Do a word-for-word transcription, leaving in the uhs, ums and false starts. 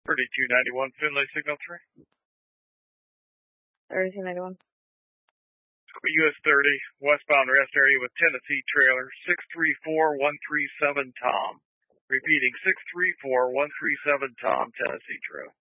thirty-two ninety-one, Finley, signal three. thirty-two ninety-one. U S thirty, westbound rest area with Tennessee trailer, six three four one three seven Tom. Repeating, six three four one three seven Tom, Tennessee trailer.